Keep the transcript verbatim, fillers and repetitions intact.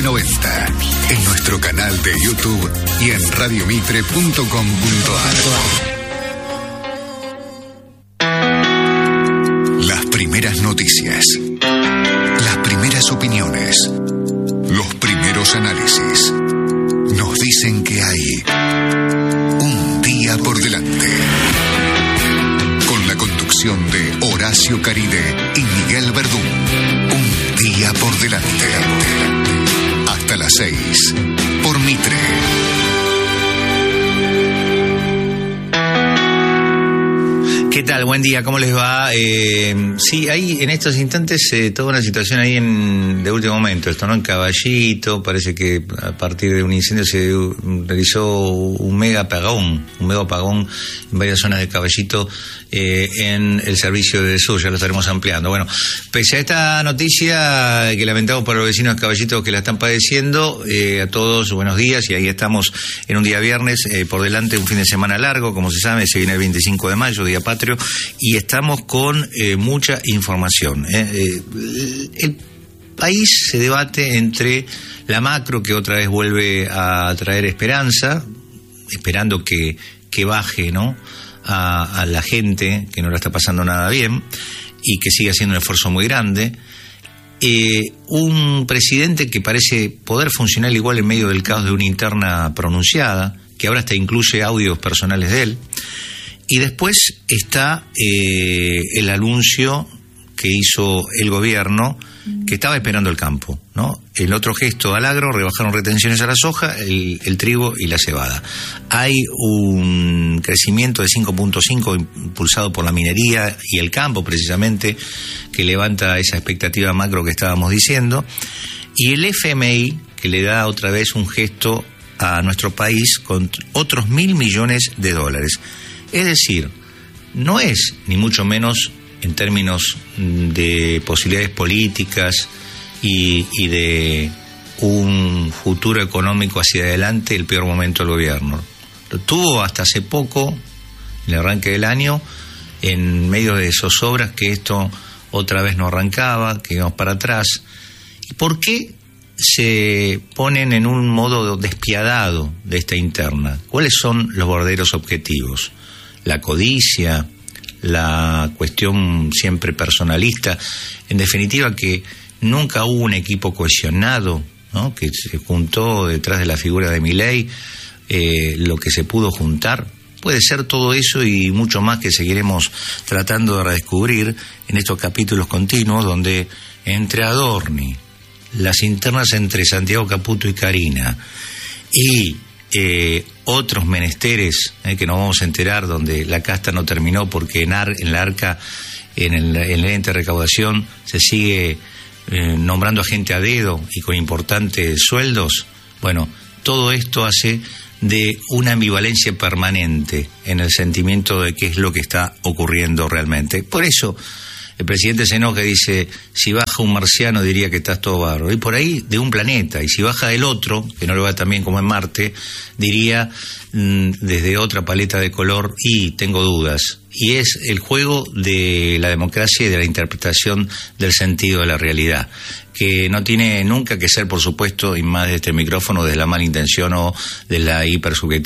noventa, en nuestro canal de YouTube y en radio mitre punto com punto ar. Las primeras noticias, las primeras opiniones, los primeros análisis nos dicen que hay un día por delante. Con la conducción de Horacio Caride y Miguel Verdún. Un día por delante. Hasta las seis, por Mitre. ¿Qué tal? Buen día, ¿cómo les va? Eh, sí, hay en estos instantes eh, toda una situación ahí en, de último momento. Esto, ¿no? En Caballito, parece que a partir de un incendio se realizó un mega apagón, un mega apagón en varias zonas de Caballito eh, en el servicio de Sur, ya lo estaremos ampliando. Bueno, pese a esta noticia que lamentamos para los vecinos de Caballito que la están padeciendo, eh, a todos buenos días, y ahí estamos en un día viernes, eh, por delante un fin de semana largo, como se sabe, se viene el veinticinco de mayo, día patrio, y estamos con eh, mucha información. ¿eh? Eh, el país se debate entre la macro, que otra vez vuelve a traer esperanza, esperando que, que baje, ¿no?, a, a la gente que no la está pasando nada bien y que sigue haciendo un esfuerzo muy grande. Eh, un presidente que parece poder funcionar igual en medio del caos de una interna pronunciada, que ahora hasta incluye audios personales de él. Y después está eh, el anuncio que hizo el gobierno, que estaba esperando el campo, ¿no? El otro gesto al agro: rebajaron retenciones a la soja, el, el trigo y la cebada. Hay un crecimiento de cinco punto cinco impulsado por la minería y el campo, precisamente, que levanta esa expectativa macro que estábamos diciendo. Y el F M I, que le da otra vez un gesto a nuestro país con otros mil millones de dólares. Es decir, no es ni mucho menos en términos de posibilidades políticas y, y de un futuro económico hacia adelante el peor momento del gobierno. Lo tuvo hasta hace poco, en el arranque del año, en medio de zozobras, que esto otra vez no arrancaba, que íbamos para atrás. ¿Y por qué se ponen en un modo despiadado de esta interna? ¿Cuáles son los verdaderos objetivos? La codicia, la cuestión siempre personalista, en definitiva que nunca hubo un equipo cohesionado, ¿no?, que se juntó detrás de la figura de Milei, eh, lo que se pudo juntar. Puede ser todo eso y mucho más que seguiremos tratando de redescubrir en estos capítulos continuos, donde entre Adorni, las internas entre Santiago Caputo y Karina y eh, otros menesteres eh, que nos vamos a enterar, donde la casta no terminó porque en, ar, en la arca, en el, en el ente de recaudación, se sigue eh, nombrando a gente a dedo y con importantes sueldos. Bueno, todo esto hace de una ambivalencia permanente en el sentimiento de qué es lo que está ocurriendo realmente. Por eso el presidente se enoja y dice: si baja un marciano diría que estás todo bárbaro. Y por ahí de un planeta. Y si baja del otro, que no lo va tan bien como en Marte, diría mmm, desde otra paleta de color: y tengo dudas. Y es el juego de la democracia y de la interpretación del sentido de la realidad, que no tiene nunca que ser, por supuesto, y más de este micrófono, de la mala intención o de la hipersubjetividad.